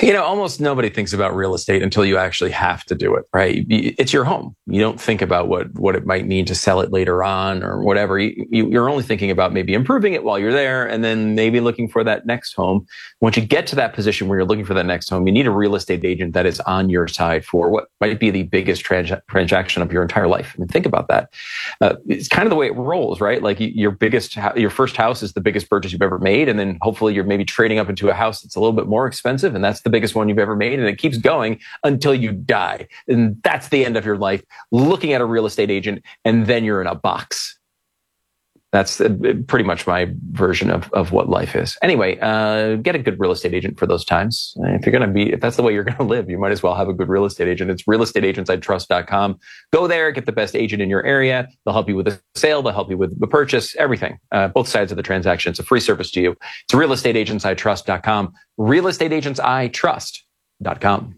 Almost nobody thinks about real estate until you actually have to do it, right? It's your home. You don't think about what it might mean to sell it later on or whatever. You're only thinking about maybe improving it while you're there and then maybe looking for that next home. Once you get to that position where you're looking for that next home, you need a real estate agent that is on your side for what might be the biggest transaction of your entire life. I mean, think about that. It's kind of the way it rolls, right? Like your first house is the biggest purchase you've ever made. And then hopefully you're maybe trading up into a house that's a little bit more expensive. And that's the biggest one you've ever made. And it keeps going until you die. And that's the end of your life, looking at a real estate agent, and then you're in a box. That's pretty much my version of what life is. Anyway, get a good real estate agent for those times. If that's the way you're going to live, you might as well have a good real estate agent. It's realestateagentsitrust.com. Go there, get the best agent in your area. They'll help you with the sale. They'll help you with the purchase, everything, both sides of the transaction. It's a free service to you. It's realestateagentsitrust.com, realestateagentsitrust.com.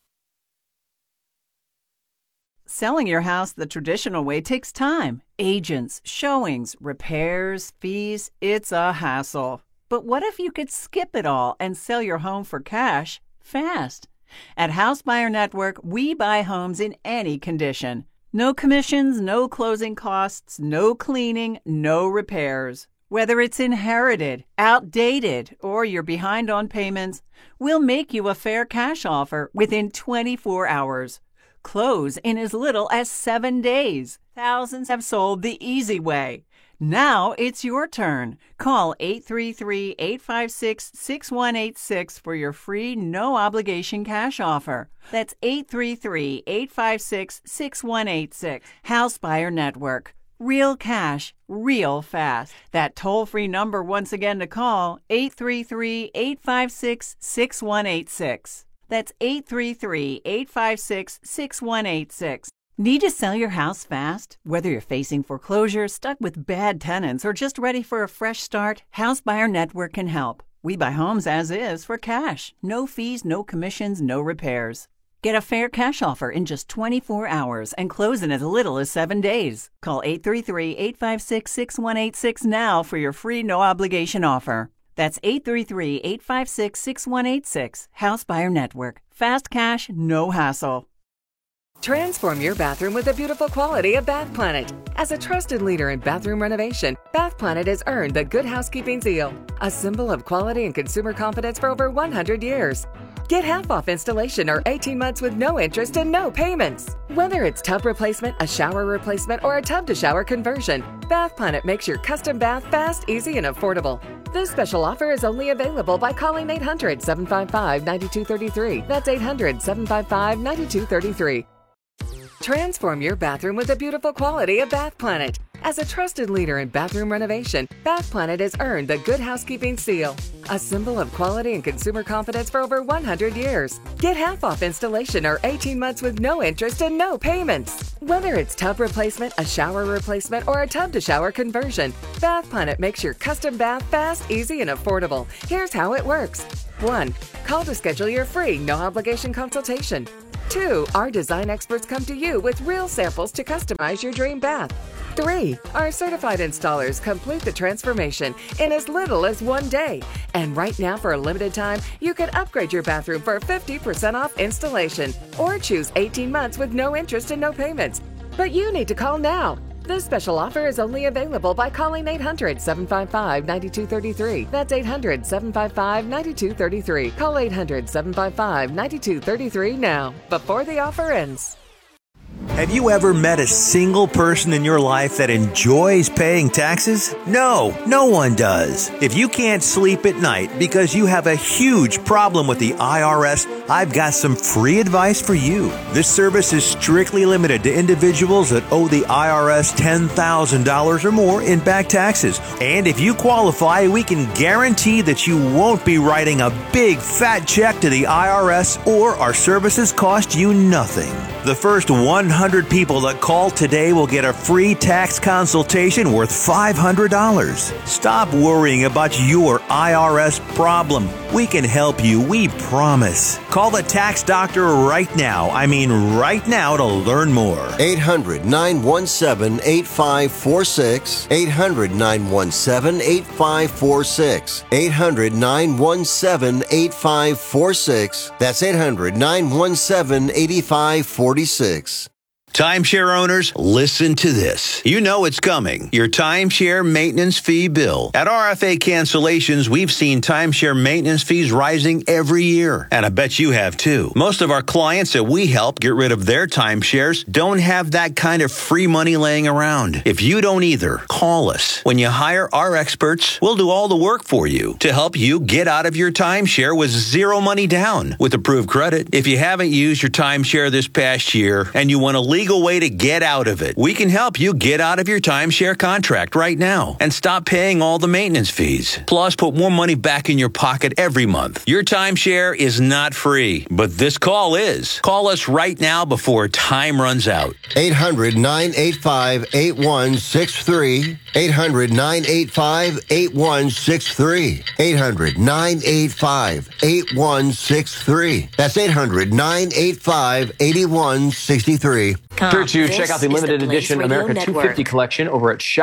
Selling your house the traditional way takes time. Agents, showings, repairs, fees, it's a hassle. But what if you could skip it all and sell your home for cash fast? At House Buyer Network, we buy homes in any condition. No commissions, no closing costs, no cleaning, no repairs. Whether it's inherited, outdated, or you're behind on payments, we'll make you a fair cash offer within 24 hours. Close in as little as 7 days. Thousands have sold the easy way. Now it's your turn. Call 833-856-6186 for your free, no-obligation cash offer. That's 833-856-6186. House Buyer Network. Real cash, real fast. That toll-free number once again to call, 833-856-6186. That's 833-856-6186. Need to sell your house fast? Whether you're facing foreclosure, stuck with bad tenants, or just ready for a fresh start, House Buyer Network can help. We buy homes as is for cash. No fees, no commissions, no repairs. Get a fair cash offer in just 24 hours and close in as little as 7 days. Call 833-856-6186 now for your free no-obligation offer. That's 833-856-6186. House Buyer Network. Fast cash, no hassle. Transform your bathroom with the beautiful quality of Bath Planet. As a trusted leader in bathroom renovation, Bath Planet has earned the Good Housekeeping seal, a symbol of quality and consumer confidence for over 100 years. Get half off installation or 18 months with no interest and no payments. Whether it's tub replacement, a shower replacement, or a tub-to-shower conversion, Bath Planet makes your custom bath fast, easy, and affordable. This special offer is only available by calling 800-755-9233. That's 800-755-9233. Transform your bathroom with the beautiful quality of Bath Planet. As a trusted leader in bathroom renovation, Bath Planet has earned the Good Housekeeping seal, a symbol of quality and consumer confidence for over 100 years. Get half off installation or 18 months with no interest and no payments. Whether it's tub replacement, a shower replacement, or a tub-to-shower conversion, Bath Planet makes your custom bath fast, easy, and affordable. Here's how it works. 1. Call to schedule your free, no-obligation consultation. 2. Our design experts come to you with real samples to customize your dream bath. 3. Our certified installers complete the transformation in as little as 1 day. And right now, for a limited time, you can upgrade your bathroom for 50% off installation or choose 18 months with no interest and no payments. But you need to call now. This special offer is only available by calling 800-755-9233. That's 800-755-9233. Call 800-755-9233 now, before the offer ends. Have you ever met a single person in your life that enjoys paying taxes? No, no one does. If you can't sleep at night because you have a huge problem with the IRS, I've got some free advice for you. This service is strictly limited to individuals that owe the IRS $10,000 or more in back taxes. And if you qualify, we can guarantee that you won't be writing a big fat check to the IRS, or our services cost you nothing. The first 100 people that call today will get a free tax consultation worth $500. Stop worrying about your IRS problem. We can help you, we promise. Call the Tax Doctor right now. I mean right now to learn more. 800-917-8546. 800-917-8546. 800-917-8546. That's 800-917-8546. Timeshare owners, listen to this. You know it's coming. Your timeshare maintenance fee bill. At RFA Cancellations, we've seen timeshare maintenance fees rising every year. And I bet you have too. Most of our clients that we help get rid of their timeshares don't have that kind of free money laying around. If you don't either, call us. When you hire our experts, we'll do all the work for you to help you get out of your timeshare with zero money down with approved credit. If you haven't used your timeshare this past year and you want to legal way to get out of it, we can help you get out of your timeshare contract right now and stop paying all the maintenance fees. Plus, put more money back in your pocket every month. Your timeshare is not free, but this call is. Call us right now before time runs out. 800-985-8163. 800-985-8163. 800-985-8163. That's 800-985-8163. Sure to check out the limited edition America 250 collection over at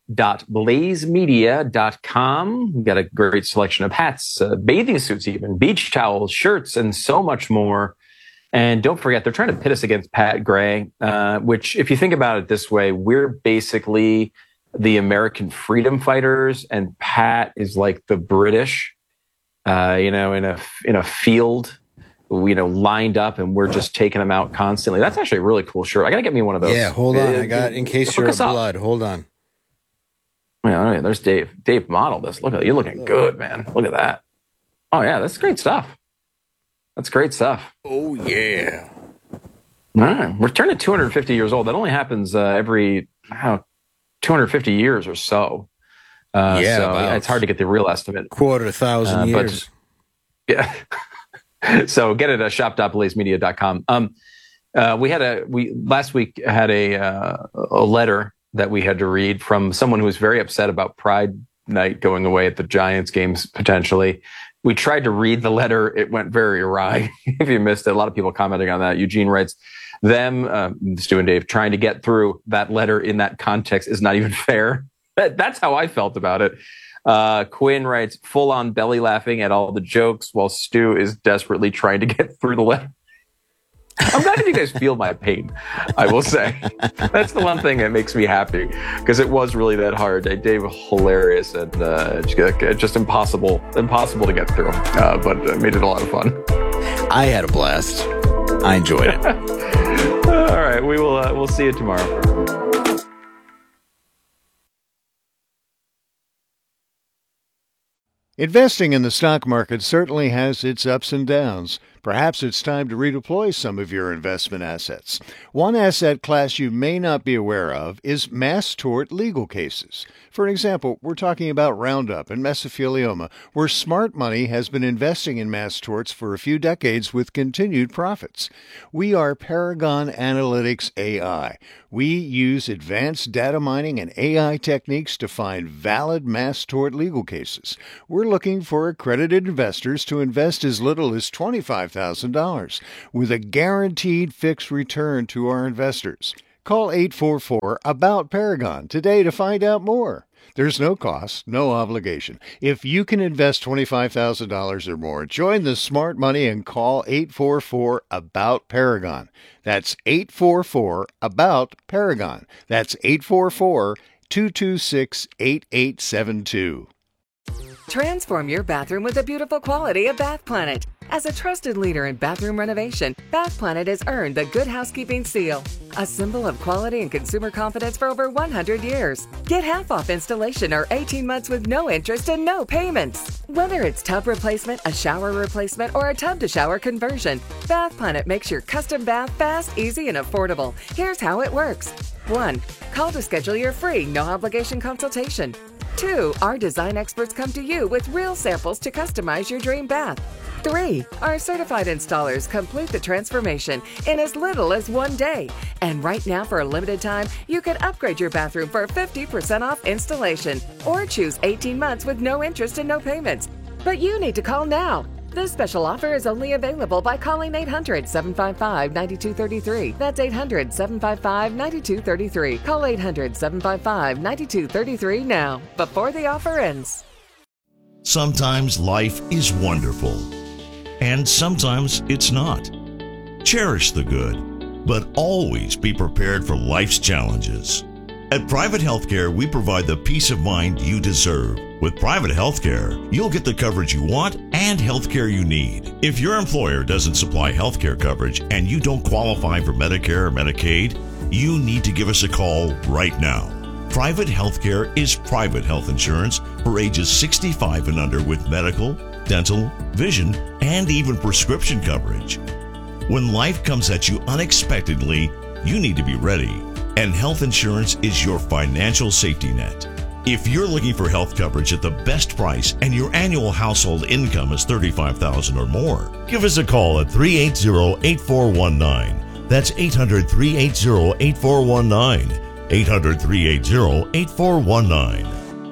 shop.blazemedia.com. We've got a great selection of hats, bathing suits even, beach towels, shirts, and so much more. And don't forget, they're trying to pit us against Pat Gray, which, if you think about it this way, we're basically the American freedom fighters, and Pat is like the British, in a field, lined up, and we're just taking them out constantly. That's actually a really cool shirt. I got to get me one of those. Yeah, hold on. I got, in case you're blood, hold on. Yeah, there's Dave. Dave modeled this. Look at it. You're looking good, man. Look at that. Oh, yeah, that's great stuff. That's great stuff. Oh, yeah. All right. We're turning 250 years old. That only happens every 250 years or so. It's hard to get the real estimate. 250,000 years. Yeah. So get it at shop.blazemedia.com. We last week had a letter that we had to read from someone who was very upset about Pride Night going away at the Giants games potentially. We tried to read the letter. It went very awry. If you missed it, a lot of people commenting on that. Eugene writes, Stu and Dave, trying to get through that letter in that context is not even fair. That's how I felt about it. Quinn writes, full on belly laughing at all the jokes while Stu is desperately trying to get through the letter. I'm glad if you guys feel my pain, I will say. That's the one thing that makes me happy, because it was really that hard. Dave was hilarious and just impossible to get through, but made it a lot of fun. I had a blast. I enjoyed it. All right, we'll see you tomorrow. Investing in the stock market certainly has its ups and downs. Perhaps it's time to redeploy some of your investment assets. One asset class you may not be aware of is mass tort legal cases. For example, we're talking about Roundup and mesothelioma, where smart money has been investing in mass torts for a few decades with continued profits. We are Paragon Analytics AI. We use advanced data mining and AI techniques to find valid mass tort legal cases. We're looking for accredited investors to invest as little as $25,000 with a guaranteed fixed return to our investors. Call 844-ABOUT-PARAGON today to find out more. There's no cost, no obligation. If you can invest $25,000 or more, join the smart money and call 844-ABOUT-PARAGON. That's 844-ABOUT-PARAGON. That's 844-226-8872. Transform your bathroom with the beautiful quality of Bath Planet. As a trusted leader in bathroom renovation, Bath Planet has earned the Good Housekeeping seal, a symbol of quality and consumer confidence for over 100 years. Get half off installation or 18 months with no interest and no payments. Whether it's tub replacement, a shower replacement, or a tub-to-shower conversion, Bath Planet makes your custom bath fast, easy, and affordable. Here's how it works. 1. Call to schedule your free, no-obligation consultation. 2. Our design experts come to you with real samples to customize your dream bath. 3. Our certified installers complete the transformation in as little as 1 day. And right now, for a limited time, you can upgrade your bathroom for 50% off installation or choose 18 months with no interest and no payments. But you need to call now. This special offer is only available by calling 800-755-9233. That's 800-755-9233. Call 800-755-9233 now, before the offer ends. Sometimes life is wonderful, and sometimes it's not. Cherish the good, but always be prepared for life's challenges. At Private Healthcare, we provide the peace of mind you deserve. With Private Healthcare, you'll get the coverage you want and healthcare you need. If your employer doesn't supply healthcare coverage and you don't qualify for Medicare or Medicaid, you need to give us a call right now. Private Healthcare is private health insurance for ages 65 and under with medical, dental, vision, and even prescription coverage. When life comes at you unexpectedly, you need to be ready. And health insurance is your financial safety net. If you're looking for health coverage at the best price and your annual household income is $35,000 or more, give us a call at 380-8419. That's 800-380-8419. 800-380-8419.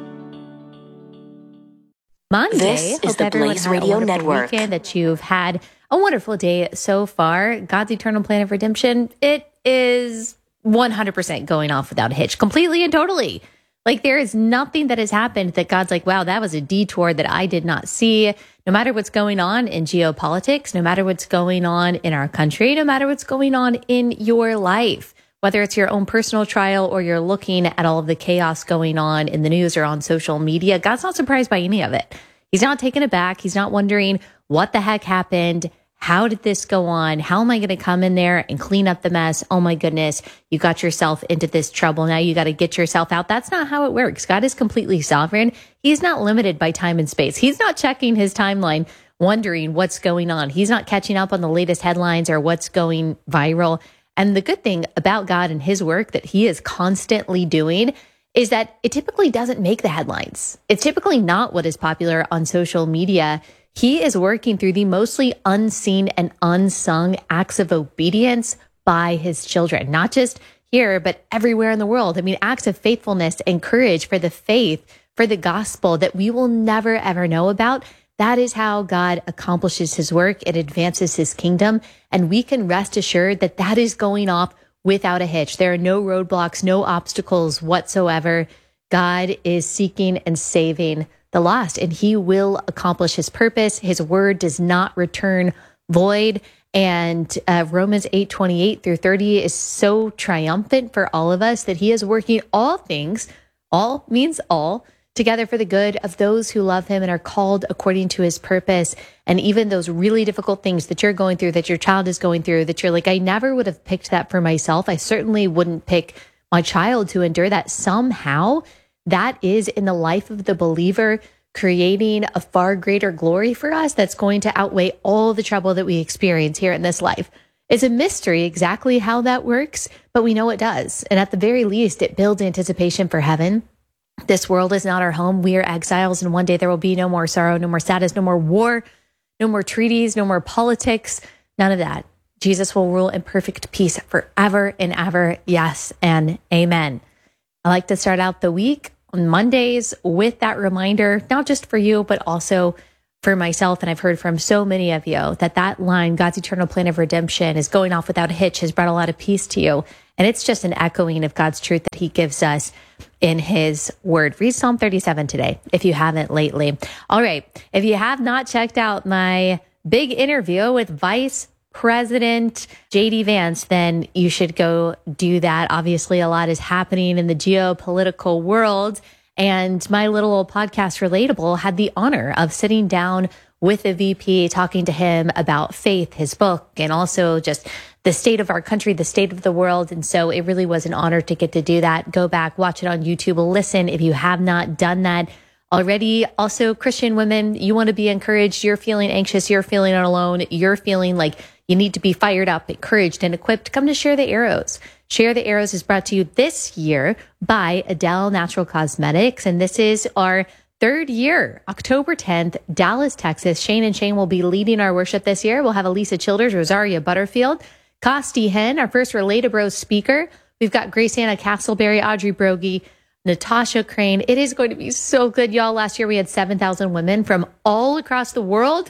Monday. This is the Blaze Radio Network. Weekend, that you've had a wonderful day so far. God's eternal plan of redemption, it is 100% going off without a hitch, completely and totally. Like, there is nothing that has happened that God's like, wow, that was a detour that I did not see. No matter what's going on in geopolitics, no matter what's going on in our country, no matter what's going on in your life, whether it's your own personal trial or you're looking at all of the chaos going on in the news or on social media, God's not surprised by any of it. He's not taken aback. He's not wondering what the heck happened. How did this go on? How am I going to come in there and clean up the mess? Oh my goodness, you got yourself into this trouble. Now you got to get yourself out. That's not how it works. God is completely sovereign. He's not limited by time and space. He's not checking his timeline, wondering what's going on. He's not catching up on the latest headlines or what's going viral. And the good thing about God and his work that he is constantly doing is that it typically doesn't make the headlines. It's typically not what is popular on social media. He is working through the mostly unseen and unsung acts of obedience by his children, not just here, but everywhere in the world. I mean, acts of faithfulness and courage for the faith, for the gospel that we will never, ever know about. That is how God accomplishes his work. It advances his kingdom. And we can rest assured that that is going off without a hitch. There are no roadblocks, no obstacles whatsoever. God is seeking and saving the lost, and he will accomplish his purpose. His word does not return void. And Romans 8:28-30 is so triumphant for all of us that he is working all things, all means all, together for the good of those who love him and are called according to his purpose. And even those really difficult things that you're going through, that your child is going through, that you're like, I never would have picked that for myself. I certainly wouldn't pick my child to endure that. Somehow that is in the life of the believer, creating a far greater glory for us that's going to outweigh all the trouble that we experience here in this life. It's a mystery exactly how that works, but we know it does. And at the very least, it builds anticipation for heaven. This world is not our home. We are exiles, and one day there will be no more sorrow, no more sadness, no more war, no more treaties, no more politics, none of that. Jesus will rule in perfect peace forever and ever. Yes and amen. I like to start out the week on Mondays with that reminder, not just for you, but also for myself. And I've heard from so many of you that line, God's eternal plan of redemption is going off without a hitch, has brought a lot of peace to you. And it's just an echoing of God's truth that he gives us in his word. Read Psalm 37 today, if you haven't lately. All right. If you have not checked out my big interview with Vice President J.D. Vance, then you should go do that. Obviously, a lot is happening in the geopolitical world. And my little old podcast, Relatable, had the honor of sitting down with the VP, talking to him about faith, his book, and also just the state of our country, the state of the world. And so it really was an honor to get to do that. Go back, watch it on YouTube, listen if you have not done that already. Also, Christian women, you want to be encouraged. You're feeling anxious. You're feeling alone. You're feeling like you need to be fired up, encouraged, and equipped. Come to Share the Arrows. Share the Arrows is brought to you this year by Adele Natural Cosmetics. And this is our third year, October 10th, Dallas, Texas. Shane and Shane will be leading our worship this year. We'll have Elisa Childers, Rosaria Butterfield, Costi Hen, our first Relatable speaker. We've got Grace Anna Castleberry, Audrey Brogy, Natasha Crane. It is going to be so good, y'all. Last year, we had 7,000 women from all across the world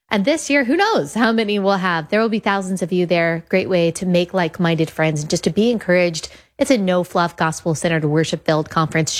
And this year, who knows how many we'll have. There will be thousands of you there. Great way to make like-minded friends and just to be encouraged. It's a no-fluff, gospel-centered, worship-filled conference.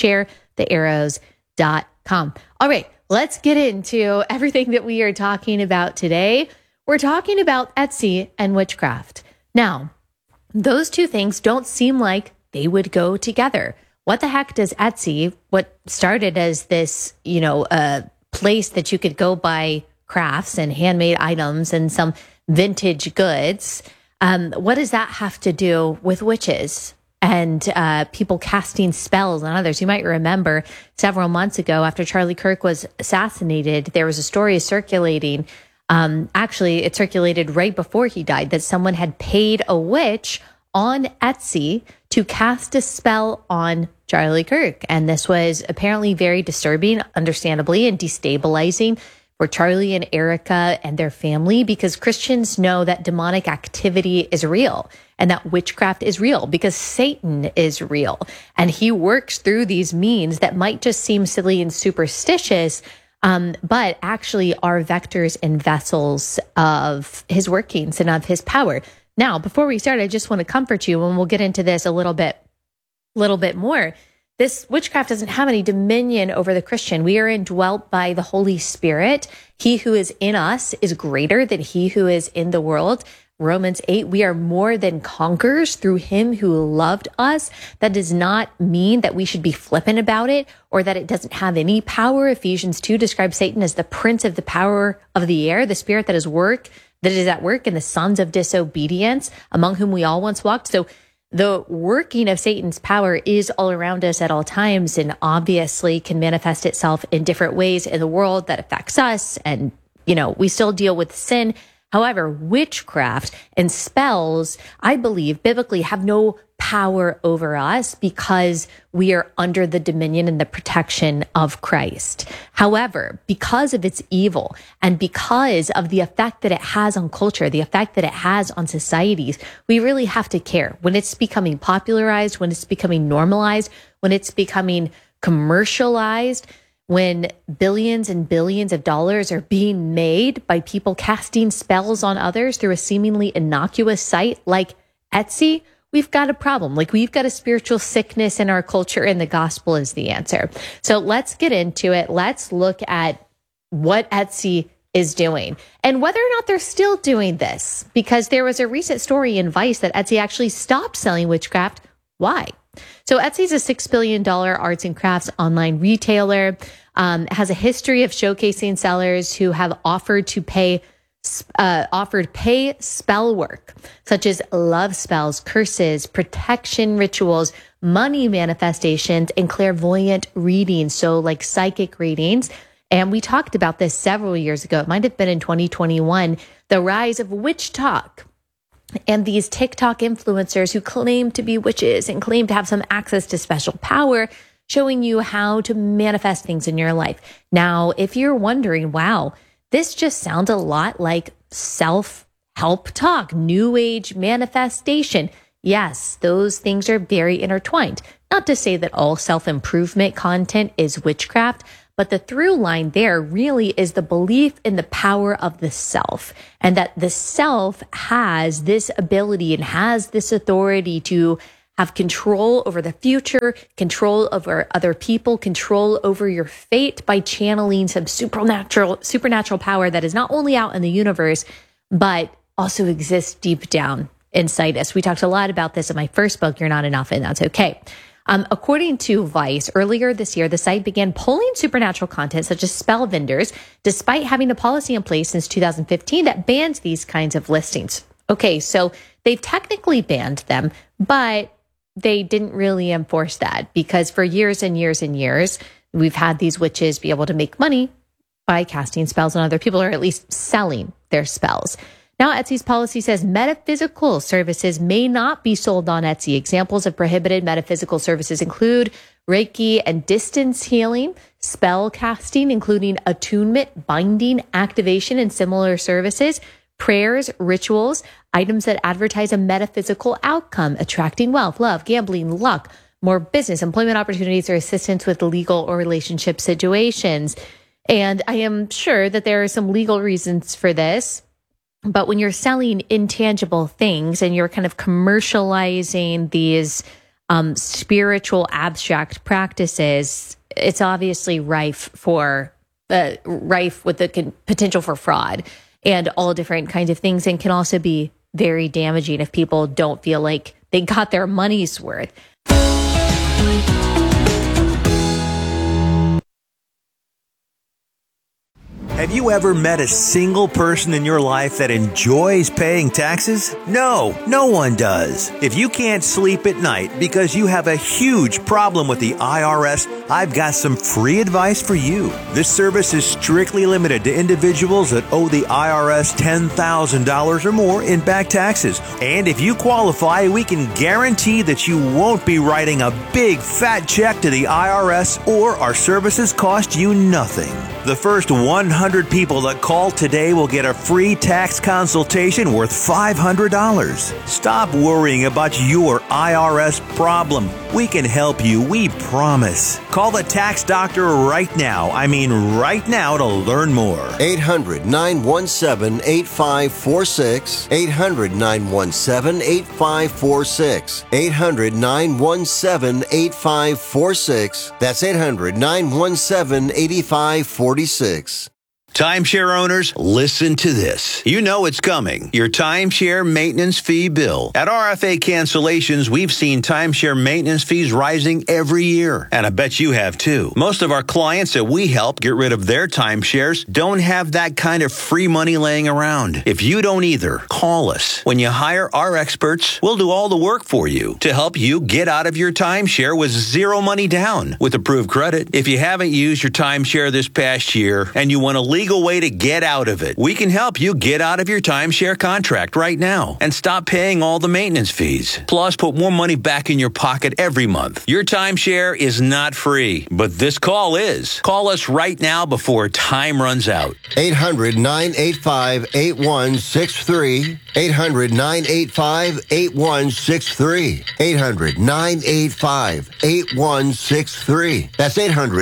ShareTheArrows.com. All right, let's get into everything that we are talking about today. We're talking about Etsy and witchcraft. Now, those two things don't seem like they would go together. What the heck does Etsy, what started as this, a place that you could go buy crafts and handmade items and some vintage goods, what does that have to do with witches and people casting spells on others? You might remember several months ago after Charlie Kirk was assassinated, there was a story circulating. Actually, it circulated right before he died that someone had paid a witch on Etsy to cast a spell on Charlie Kirk. And this was apparently very disturbing, understandably, and destabilizing for Charlie and Erica and their family, because Christians know that demonic activity is real and that witchcraft is real because Satan is real. And he works through these means that might just seem silly and superstitious, but actually are vectors and vessels of his workings and of his power. Now, before we start, I just want to comfort you, and we'll get into this a little bit more. This witchcraft doesn't have any dominion over the Christian. We are indwelt by the Holy Spirit. He who is in us is greater than he who is in the world. Romans 8, we are more than conquerors through him who loved us. That does not mean that we should be flippant about it or that it doesn't have any power. Ephesians 2 describes Satan as the prince of the power of the air, the spirit that is at work in the sons of disobedience, among whom we all once walked. So the working of Satan's power is all around us at all times and obviously can manifest itself in different ways in the world that affects us. And, we still deal with sin. However, witchcraft and spells, I believe, biblically have no power over us because we are under the dominion and the protection of Christ. However, because of its evil and because of the effect that it has on culture, the effect that it has on societies, we really have to care. When it's becoming popularized, when it's becoming normalized, when it's becoming commercialized, when billions and billions of dollars are being made by people casting spells on others through a seemingly innocuous site like Etsy, we've got a problem. We've got a spiritual sickness in our culture, and the gospel is the answer. So let's get into it. Let's look at what Etsy is doing and whether or not they're still doing this, because there was a recent story in Vice that Etsy actually stopped selling witchcraft. Why? So Etsy is a $6 billion arts and crafts online retailer, has a history of showcasing sellers who have offered pay spell work, such as love spells, curses, protection rituals, money manifestations, and clairvoyant readings. So like psychic readings. And we talked about this several years ago. It might have been in 2021, the rise of witch talk. And these TikTok influencers who claim to be witches and claim to have some access to special power, showing you how to manifest things in your life. Now, if you're wondering, wow, this just sounds a lot like self-help talk, new age manifestation. Yes, those things are very intertwined. Not to say that all self-improvement content is witchcraft, but the through line there really is the belief in the power of the self, and that the self has this ability and has this authority to have control over the future, control over other people, control over your fate by channeling some supernatural power that is not only out in the universe, but also exists deep down inside us. We talked a lot about this in my first book, You're Not Enough, and That's Okay. According to Vice, earlier this year, the site began pulling supernatural content such as spell vendors, despite having a policy in place since 2015 that bans these kinds of listings. Okay, so they've technically banned them, but they didn't really enforce that because for years and years and years, we've had these witches be able to make money by casting spells on other people, or at least selling their spells. Now, Etsy's policy says metaphysical services may not be sold on Etsy. Examples of prohibited metaphysical services include Reiki and distance healing, spell casting, including attunement, binding, activation, and similar services, prayers, rituals, items that advertise a metaphysical outcome, attracting wealth, love, gambling, luck, more business, employment opportunities, or assistance with legal or relationship situations. And I am sure that there are some legal reasons for this. But when you're selling intangible things and you're kind of commercializing these spiritual abstract practices, it's obviously rife with the potential for fraud and all different kinds of things, and can also be very damaging if people don't feel like they got their money's worth. Have you ever met a single person in your life that enjoys paying taxes? No, no one does. If you can't sleep at night because you have a huge problem with the IRS, I've got some free advice for you. This service is strictly limited to individuals that owe the IRS $10,000 or more in back taxes. And if you qualify, we can guarantee that you won't be writing a big fat check to the IRS, or our services cost you nothing. The first 100 people that call today will get a free tax consultation worth $500. Stop worrying about your IRS problem. We can help you, we promise. Call the tax doctor right now. I mean right now, to learn more. 800-917-8546. 800-917-8546. 800-917-8546. That's 800-917-8546. Timeshare owners, listen to this. You know it's coming. Your timeshare maintenance fee bill. At RFA Cancellations, we've seen timeshare maintenance fees rising every year. And I bet you have too. Most of our clients that we help get rid of their timeshares don't have that kind of free money laying around. If you don't either, call us. When you hire our experts, we'll do all the work for you to help you get out of your timeshare with zero money down with approved credit. If you haven't used your timeshare this past year and you want to leave way to get out of it, we can help you get out of your timeshare contract right now and stop paying all the maintenance fees. Plus, put more money back in your pocket every month. Your timeshare is not free, but this call is. Call us right now before time runs out. 800-985-8163. 800-985-8163. 800-985-8163. That's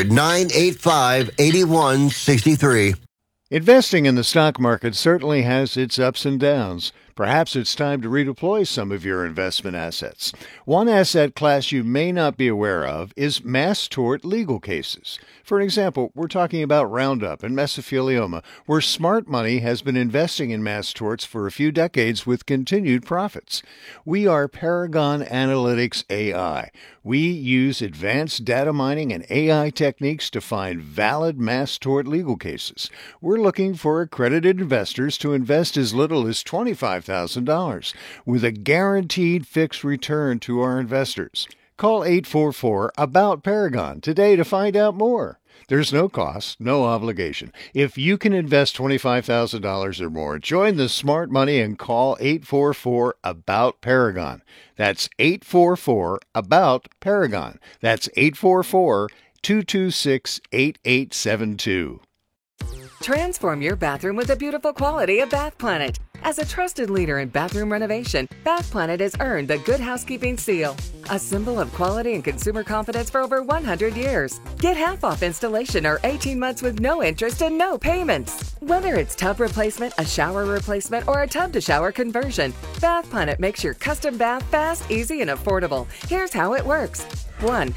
800-985-8163. Investing in the stock market certainly has its ups and downs. Perhaps it's time to redeploy some of your investment assets. One asset class you may not be aware of is mass tort legal cases. For an example, we're talking about Roundup and mesothelioma, where smart money has been investing in mass torts for a few decades with continued profits. We are Paragon Analytics AI. We use advanced data mining and AI techniques to find valid mass tort legal cases. We're looking for accredited investors to invest as little as $25,000 with a guaranteed fixed return to our investors. Call 844-ABOUT-PARAGON today to find out more. There's no cost, no obligation. If you can invest $25,000 or more, join the smart money and call 844-ABOUT-PARAGON. That's 844-ABOUT-PARAGON. That's 844-226-8872. Transform your bathroom with the beautiful quality of Bath Planet. As a trusted leader in bathroom renovation, Bath Planet has earned the Good Housekeeping Seal, a symbol of quality and consumer confidence for over 100 years. Get half off installation or 18 months with no interest and no payments. Whether it's tub replacement, a shower replacement, or a tub-to-shower conversion, Bath Planet makes your custom bath fast, easy, and affordable. Here's how it works. 1.